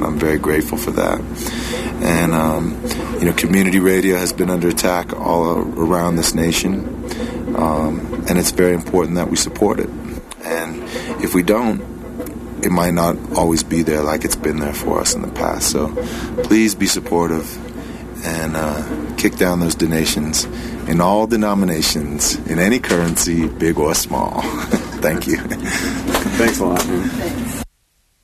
I'm very grateful for that. And, community radio has been under attack all around this nation, and it's very important that we support it. And if we don't, it might not always be there like it's been there for us in the past. So please be supportive and kick down those donations in all denominations, in any currency, big or small. Thank you. Thanks a lot, man.